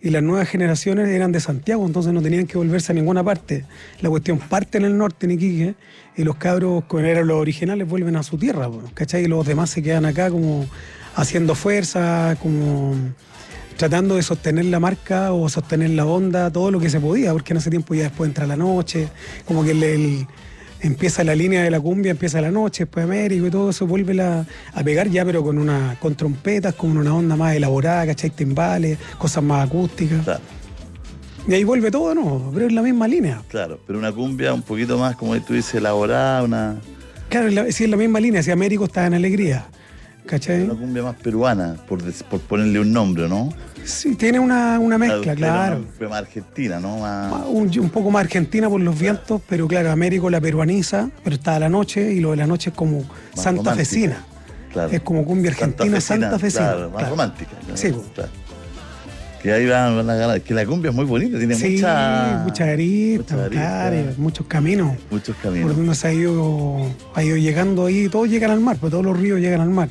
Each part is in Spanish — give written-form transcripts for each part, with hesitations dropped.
y las nuevas generaciones eran de Santiago, entonces no tenían que volverse a ninguna parte. La cuestión parte en el norte, en Iquique, y los cabros, que eran los originales, vuelven a su tierra, po, ¿cachai? Y los demás se quedan acá como haciendo fuerza, como tratando de sostener la marca o sostener la onda, todo lo que se podía, porque en ese tiempo ya después entra la noche, como que empieza la línea de la cumbia, empieza la noche, después Américo y todo eso vuelve a pegar ya, pero con trompetas, con una onda más elaborada, ¿cachai? Timbales, cosas más acústicas. Claro. Y ahí vuelve todo, ¿no? Pero es la misma línea. Claro, pero una cumbia un poquito más, como tú dices, elaborada, Claro, sí, es la misma línea, si Américo está en alegría, ¿cachai? una cumbia más peruana, por ponerle un nombre, ¿no? Sí, tiene una mezcla, claro. Una cumbia más argentina, ¿no? Un poco más argentina por los vientos, pero claro, Américo la peruaniza, pero está a la noche, y lo de la noche es como Más santafesina. Claro. Es como cumbia argentina, santafesina. Claro, más romántica. Sí, claro. Que ahí van a ganar. Que la cumbia es muy bonita, tiene muchas aristas, claro, muchos caminos. Muchos Por caminos. donde se ha ido llegando ahí, todos llegan al mar, pues todos los ríos llegan al mar.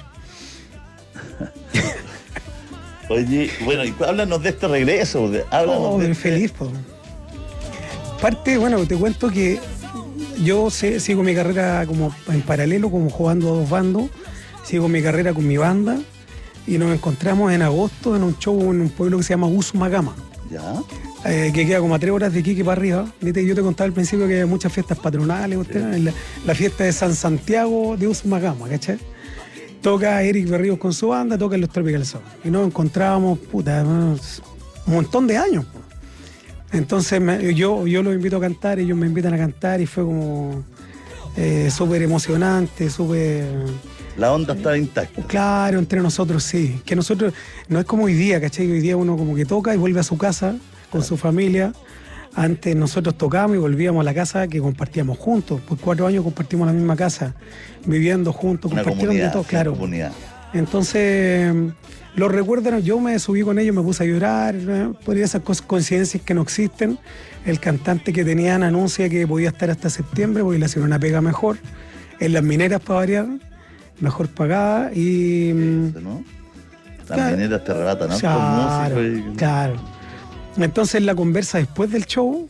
Oye, bueno, y háblanos de este regreso. Háblanos de feliz, pues. Parte, bueno, te cuento que yo sigo mi carrera como en paralelo, como jugando a dos bandos. Sigo mi carrera con mi banda y nos encontramos en agosto en un show en un pueblo que se llama Usumagama. ¿Ya? Que queda como a 3 horas de Iquique para arriba. ¿Viste? Yo te contaba al principio que hay muchas fiestas patronales. La fiesta de San Santiago de Usumagama, ¿cachai? Toca Eric Berríos con su banda, toca los Tropical Sound. Y nos encontrábamos, un montón de años. Entonces yo los invito a cantar, ellos me invitan a cantar y fue como súper emocionante, súper... La onda estaba intacta. Claro, entre nosotros sí. Que nosotros, no es como hoy día, ¿cachai? Hoy día uno como que toca y vuelve a su casa con su familia. Antes nosotros tocábamos y volvíamos a la casa que compartíamos juntos. Por 4 años compartimos la misma casa, viviendo juntos, compartiendo de todo, claro. Comunidad. Entonces, los recuerdos, yo me subí con ellos, me puse a llorar, por esas coincidencias que no existen. El cantante que tenían anuncia que podía estar hasta septiembre porque le hacían una pega mejor. En las mineras, para variar, mejor pagada y... Eso, ¿no? Las mineras te arrebatan, ¿no? Claro, Con músicos y... claro. Entonces en la conversa después del show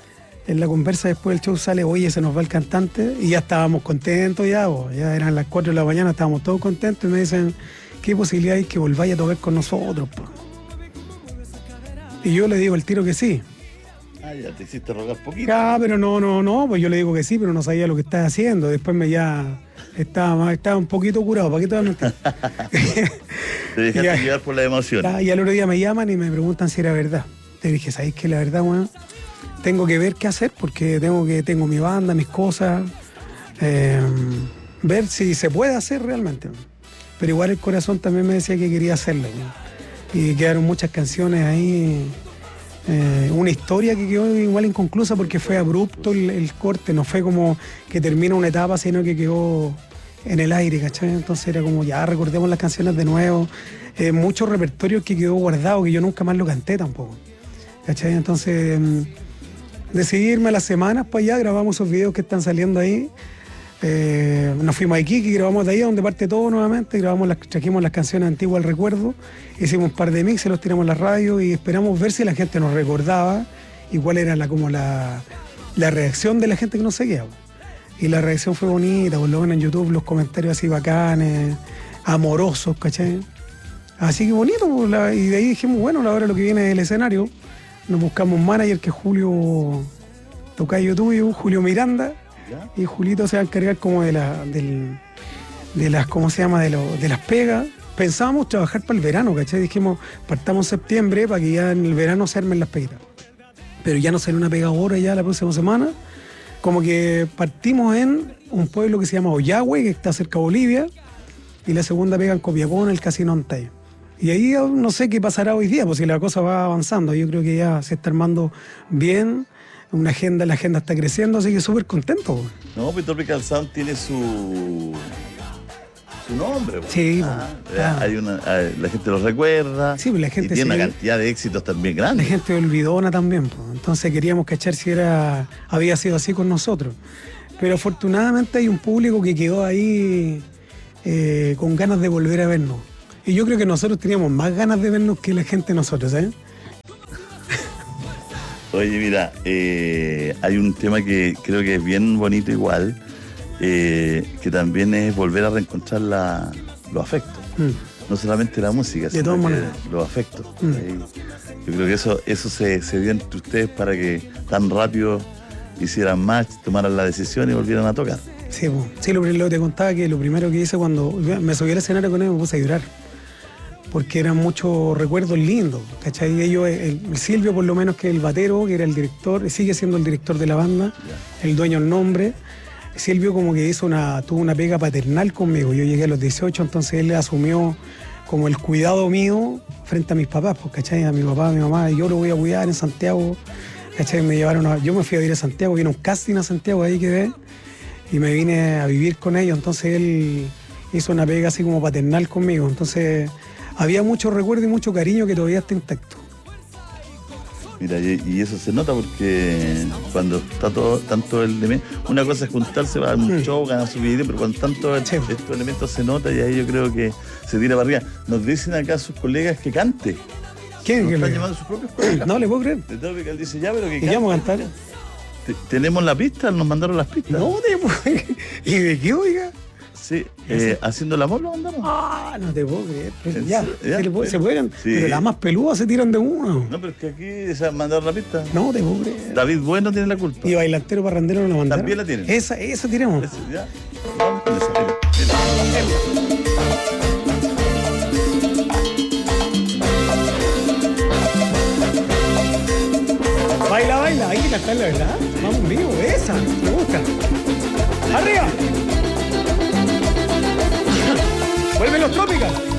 sale, oye, se nos va el cantante, y ya estábamos contentos ya eran las 4 de la mañana, estábamos todos contentos y me dicen, ¿qué posibilidad hay que volváis a tocar con nosotros, po? Y yo le digo al tiro que sí. Ya te hiciste rogar poquito. Pero no, pues yo le digo que sí, pero no sabía lo que estaba haciendo. Después estaba un poquito curado, ¿para qué te voy a mentir? Te dejaste llevar por la emoción. Y al otro día me llaman y me preguntan si era verdad. Te dije, ¿sabéis que la verdad, bueno, tengo que ver qué hacer porque tengo mi banda, mis cosas, ver si se puede hacer realmente. Pero igual el corazón también me decía que quería hacerlo, ¿no? Y quedaron muchas canciones ahí, una historia que quedó igual inconclusa porque fue abrupto el corte, no fue como que termina una etapa, sino que quedó en el aire, ¿cachai? Entonces era como, ya recordemos las canciones de nuevo, mucho repertorio que quedó guardado, que yo nunca más lo canté tampoco, ¿cachai? Entonces decidí irme a las semanas para allá, grabamos esos videos que están saliendo ahí, nos fuimos a Iquique y grabamos de ahí donde parte todo nuevamente, trajimos las canciones antiguas al recuerdo, hicimos un par de mixes, los tiramos a la radio y esperamos ver si la gente nos recordaba y cuál era la reacción de la gente que nos seguía. Y la reacción fue bonita, por lo menos en YouTube los comentarios así bacanes, amorosos, ¿cachai? Así que bonito, y de ahí dijimos, bueno, ahora lo que viene es el escenario. Nos buscamos un manager que es Julio Tocayo tuyo, Julio Miranda, ¿ya? Y Julito se va a encargar como de las, ¿cómo se llama? De las pegas. Pensábamos trabajar para el verano, ¿cachai? Dijimos, partamos en septiembre para que ya en el verano se armen las peguitas. Pero ya no sale una pega ahora, ya la próxima semana. Como que partimos en un pueblo que se llama Ollagüe, que está cerca de Bolivia, y la segunda pega en Copiapó, en el Casino Antay. Y ahí no sé qué pasará hoy día, pues si la cosa va avanzando. Yo creo que ya se está armando bien, la agenda está creciendo, así que súper contento. No, pues Tropical Sound tiene su nombre. Pues. Sí, la gente lo recuerda. Sí, pues la gente y tiene una cantidad de éxitos también grandes. La gente olvidona también, pues. Entonces queríamos cachar si había sido así con nosotros. Pero afortunadamente hay un público que quedó ahí con ganas de volver a vernos. Y yo creo que nosotros teníamos más ganas de vernos que la gente nosotros, ¿eh? Oye, mira, hay un tema que creo que es bien bonito igual, que también es volver a reencontrar los afectos. No solamente la música, De todas maneras. los afectos. Ahí, yo creo que eso se dio entre ustedes para que tan rápido hicieran match, tomaran la decisión y volvieran a tocar. Sí, po. Sí, lo te contaba que lo primero que hice cuando me subí al escenario con él me puse a llorar. Porque eran muchos recuerdos lindos, ¿cachai? Ellos, el Silvio, por lo menos, que es el batero, que era el director, sigue siendo el director de la banda, el dueño del nombre. Silvio como que tuvo una pega paternal conmigo. Yo llegué a los 18, entonces él asumió como el cuidado mío frente a mis papás, pues, ¿cachai? A mi papá, a mi mamá, y yo lo voy a cuidar en Santiago, ¿cachai? Yo me fui a vivir a Santiago, vine a un casting a Santiago, ahí quedé, y me vine a vivir con ellos, entonces él hizo una pega así como paternal conmigo, entonces había mucho recuerdo y mucho cariño que todavía está intacto. Mira, y eso se nota porque cuando está tanto una cosa es juntarse, va a un show, ganar su video, pero cuando tanto estos elementos se nota y ahí yo creo que se tira para arriba. Nos dicen acá sus colegas que cante. ¿Quién? Nos están llamando sus propios colegas. No le puedo creer. De todo que él dice ya, pero que ¿Y qué vamos a cantar? Tenemos la pista, nos mandaron las pistas. No, ¿y de qué, oiga? Sí, haciendo el amor lo mandamos. Ah, no te puedo creer. Pero Ya, se pueden, sí. pero las más peludas se tiran de uno. No, pero es que aquí se mandaron la pista. No te puedo creer. David Bueno tiene la culpa. Y Bailantero Parrandero no la mandaron. También la tienen. Esa tiramos. Ya. Vamos con esa, mira. Baila, hay que cantarla, ¿verdad? Vamos en vivo, esa, me gusta. ¡Arriba! ¡Vuelven los trópicos!